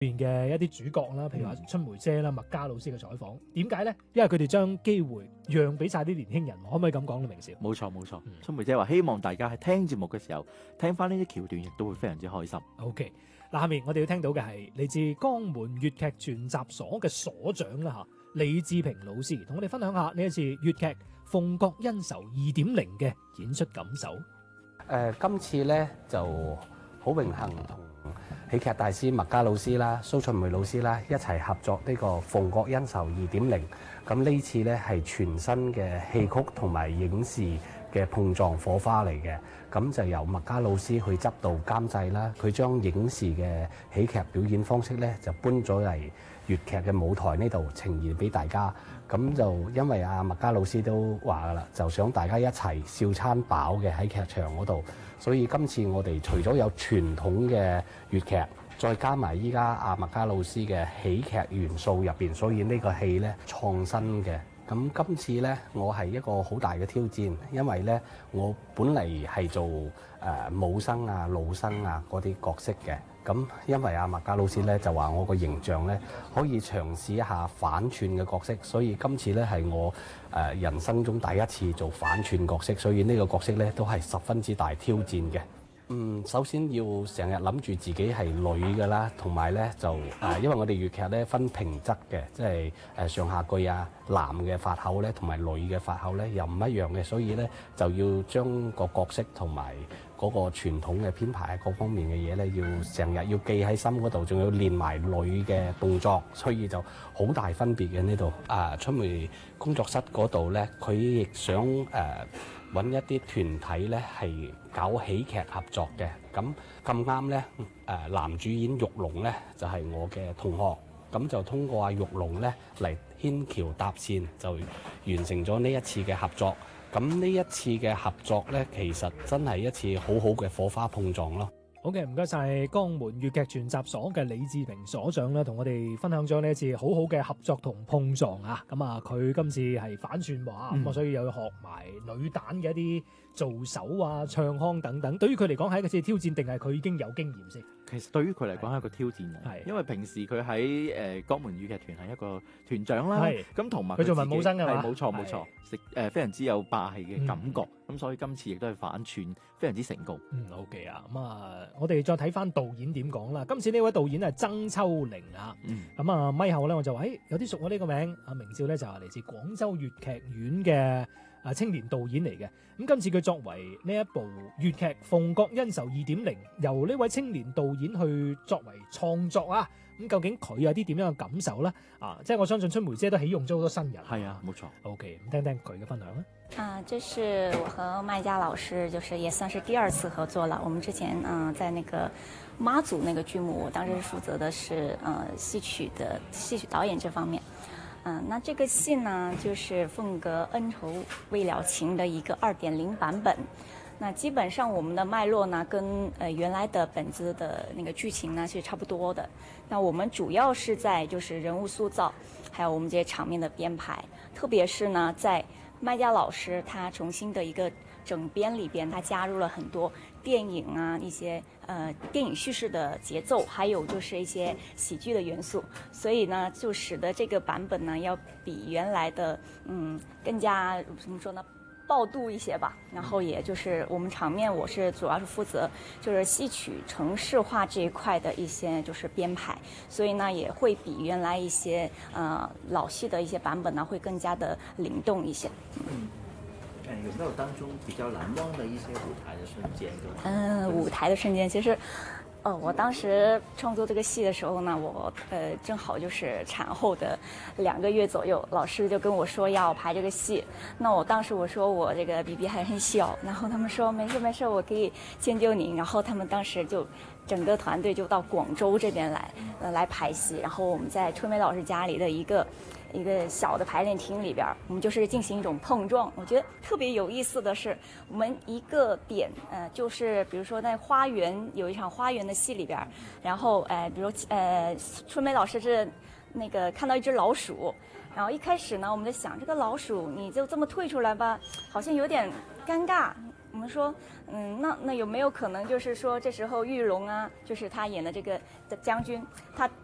邊嘅一啲主角啦，譬如話春梅姐啦、麥嘉老師嘅採訪，點解咧？因為佢哋將機會讓俾晒啲年輕人，可唔可以咁講咧？明少， 冇錯冇錯，春梅姐話希望大家喺聽節目嘅時候聽翻呢啲橋段，亦都會非常之開心。 OK， 嗱，下面我哋要聽到嘅係嚟自江門粵劇全集所嘅所長啦嚇，李志平老師同我哋分享下呢一次粵劇《鳳閣恩仇2.0》嘅演出感受。 今次咧就好榮幸同喜劇大師麥嘉老師啦、蘇春梅老師啦一齊合作呢個《鳳閣恩仇2.0》。咁呢次咧係全新嘅戲曲同埋影視嘅碰撞火花嚟嘅。咁就由麥嘉老師去執導監製啦，佢將影視嘅喜劇表演方式咧就搬咗嚟粵劇嘅舞台呢度呈現俾大家。咁就因為阿麥嘉老師都話噶啦，就想大家一齊笑餐飽嘅喺劇場嗰度，所以今次我哋除咗有傳統嘅粵劇，再加埋依家阿麥嘉老師嘅喜劇元素入邊，所以呢個戲呢創新嘅。咁今次呢，我係一個好大嘅挑戰，因為呢，我本嚟係做武生啊、老生啊嗰啲角色嘅。咁因為阿麥嘉老師呢就話我個形象呢可以嘗試一下反串嘅角色，所以今次呢係我人生中第一次做反串角色，所以呢個角色呢都係十分之大挑戰嘅。首先要成日諗住自己係女㗎啦，同埋咧就因為我哋粵劇咧分平仄嘅，即係上下句啊，男嘅發口咧同埋女嘅發口咧又唔一樣嘅，所以咧就要將個角色同埋嗰個傳統嘅編排各方面嘅嘢咧，要成日要記喺心嗰度，仲要練埋女嘅動作，所以就好大分別嘅呢度。春梅工作室嗰度咧，佢亦想揾一啲團體咧係搞喜劇合作嘅，咁啱咧男主演玉龍咧就係我嘅同學，咁就通過阿玉龍咧嚟牽橋搭線，就完成咗呢一次嘅合作。咁呢一次嘅合作咧，其實真係一次好好嘅火花碰撞咯。 好嘅，唔該晒江門粵劇全集所嘅李志平所長啦，同我哋分享咗呢一次好好嘅合作同碰撞啊！咁啊，佢今次係反串話，咁所以又要學埋女旦嘅一啲做手啊、唱腔等等。對於佢嚟講係一次挑戰，定係佢已經有經驗先？ 其實對於佢嚟講係一個挑戰啊，因為平時佢喺江門粵劇團係一個團長啦，咁同埋佢做文武生㗎嘛， 冇錯冇錯，非常之有霸氣嘅感覺，咁所以今次亦都係反串非常之成功。 OK 啊，咁啊，我哋再睇翻導演點講啦。今次呢位導演係曾秋玲啊，咁啊咪後咧我就話，有啲熟我呢個名，阿明少咧就係嚟自廣州粵劇院嘅青年導演嚟嘅。咁今次佢作為呢一部粵劇《鳳閣恩仇2.0》，由呢位青年導演去作為創作啊，咁究竟佢有啲點樣嘅感受咧？即係我相信春梅姐都起用咗好多新人。 係啊，冇錯。 OK， 咁聽聽佢嘅分享啦。 這是我和麥嘉老師，就是也算是第二次合作了。我們之前在那個媽祖那個劇目，我當時負責的是戲曲導演這方面。那這個戲呢，就是《鳳閣恩仇未了情》的一個2.0版本。那基本上我們的脈絡呢，跟原來的本子的那個劇情呢是差不多的。那我們主要是在就是人物塑造，還有我們這些場面的編排，特別是呢在麥嘉老師他重新的一個整編裏邊，他加入了很多電影啊，一些電影敘事的節奏，還有就是一些喜劇的元素，所以呢就使得這個版本呢要比原來的更加怎麼說呢，爆肚一些吧。然後也就是我們場面，我是主要是負責就是戲曲程式化這一塊的一些就是編排，所以呢也會比原來一些老戲的一些版本呢會更加的靈動一些。 有沒有當中比較難忘的一些舞台的瞬間？ 舞台的瞬間，其實我當時創作這個戲的時候呢，我正好就是產後的2個月左右，老師就跟我說要排這個戲。那我當時我說我這個 BB 還很小，然後他們說沒事沒事，我可以遷就您。然後他們當時就整個團隊就到廣州這邊來排戲，然後我們在春梅老師家裡的一個小的排練廳裡邊，我們就是進行一種碰撞。我覺得特別有意思的是，我們一個點，就是比如說在花園有一場花園的戲裡邊，然後比如春梅老師是那個看到一隻老鼠，然後一開始呢，我們在想這個老鼠你就這麼退出來吧，好像有點尷尬。我們說，那有沒有可能就是說這時候玉龍啊，就是他演的這個將軍，他